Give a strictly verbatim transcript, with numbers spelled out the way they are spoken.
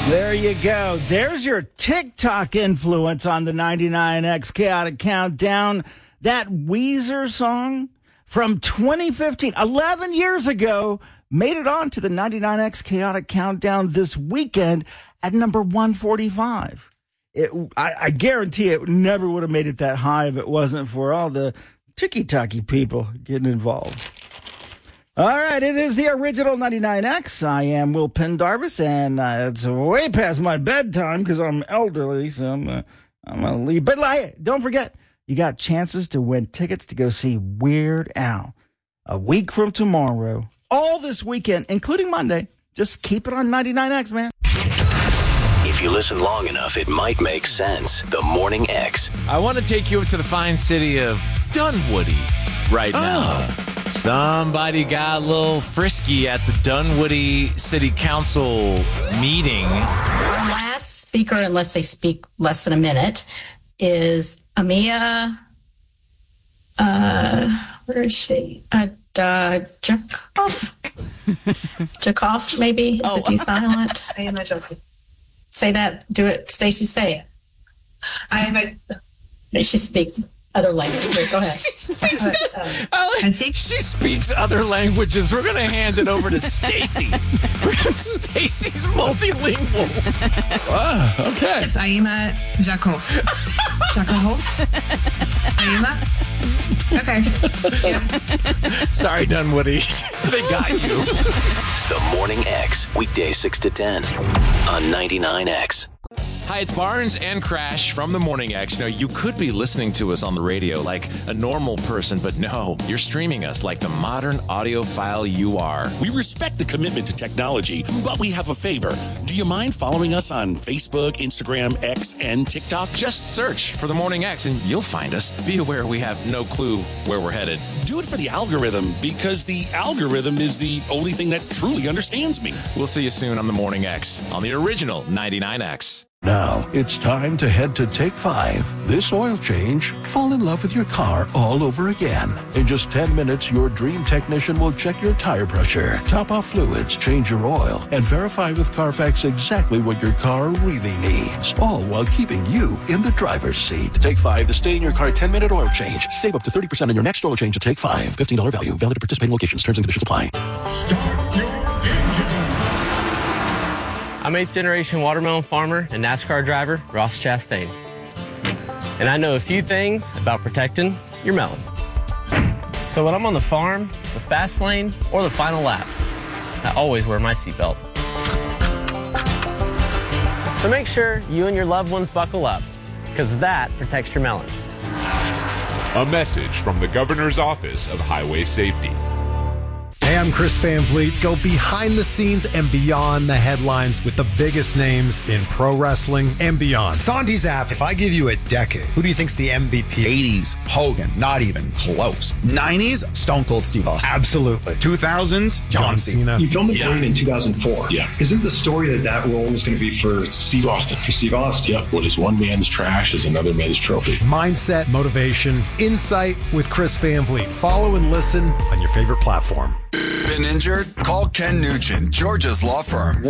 There you go. There's your TikTok influence on the ninety-nine X Chaotic Countdown. That Weezer song from twenty fifteen, eleven years ago, made it on to the ninety-nine X Chaotic Countdown this weekend at number one forty-five. It, I, I guarantee it never would have made it that high if it wasn't for all the ticky-tacky people getting involved. All right, it is the original ninety-nine X. I am Will Pendarvis, and uh, it's way past my bedtime because I'm elderly, so I'm, uh, I'm going to leave. But like, don't forget, you got chances to win tickets to go see Weird Al a week from tomorrow, all this weekend, including Monday. Just keep it on ninety-nine X, man. If you listen long enough, it might make sense. The Morning X. I want to take you up to the fine city of Dunwoody right now. Oh. Somebody got a little frisky at the Dunwoody City Council meeting. Our last speaker, unless they speak less than a minute, is Amia, uh, where is she? Uh, uh, Jakov? Jakov, maybe? Is Oh. it too silent? I am a joke. Say that. Do it. Stacey, say it. I am a. She speaks other languages. Go ahead. I like, she speaks other languages. We're going to hand it over to Stacy. Stacy's multilingual. Oh, okay. It's Aima Jakov. Jakov? Aima? Okay. Sorry, Dunwoody. They got you. The Morning X. Weekday six to ten on ninety-nine X. Hi, it's Barnes and Crash from the Morning X. Now, you could be listening to us on the radio like a normal person, but no, you're streaming us like the modern audiophile you are. We respect the commitment to technology, but we have a favor. Do you mind following us on Facebook, Instagram, X, and TikTok? Just search for the Morning X and you'll find us. Be aware we have no clue where we're headed. Do it for the algorithm, because the algorithm is the only thing that truly understands me. We'll see you soon on the Morning X on the original ninety-nine X. Now, it's time to head to Take Five. This oil change, fall in love with your car all over again. In just ten minutes, your dream technician will check your tire pressure, top off fluids, change your oil, and verify with Carfax exactly what your car really needs. All while keeping you in the driver's seat. Take Five, the stay-in-your-car ten-minute oil change. Save up to thirty percent on your next oil change at Take Five. fifteen dollars value. Valid at participating locations. Terms and conditions apply. I'm eighth generation watermelon farmer and NASCAR driver Ross Chastain. And I know a few things about protecting your melon. So when I'm on the farm, the fast lane, or the final lap, I always wear my seatbelt. So make sure you and your loved ones buckle up, because that protects your melon. A message from the Governor's Office of Highway Safety. Hey, I'm Chris Van Vliet. Go behind the scenes and beyond the headlines with the biggest names in pro wrestling and beyond. Sandy's app. If I give you a decade, who do you think's the M V P? eighties, Hogan. Not even close. nineties, Stone Cold Steve Austin. Absolutely. two thousands, John Cena. You filmed McLean yeah. in two thousand four. Yeah. Isn't the story that that role was going to be for Steve Austin? For Steve Austin. Yep. What is one man's trash is another man's trophy. Mindset, motivation, insight with Chris Van Vliet. Follow and listen on your favorite platform. Been injured? Call Ken Nugent, Georgia's law firm.